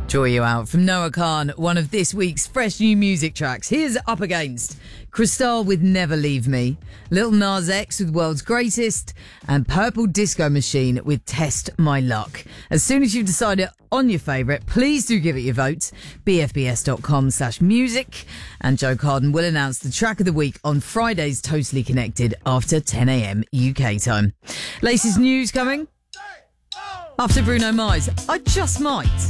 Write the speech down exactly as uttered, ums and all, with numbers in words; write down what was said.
Joy you out from Noah Khan, one of this week's fresh new music tracks. Here's Up Against, Krystal with Never Leave Me, Lil Nas X with World's Greatest, and Purple Disco Machine with Test My Luck. As soon as you've decided on your favourite, please do give it your vote. bfbs.com slash music. And Joe Carden will announce the track of the week on Friday's Totally Connected after ten a.m. U K time. Latest news coming after Bruno Mars. I just might.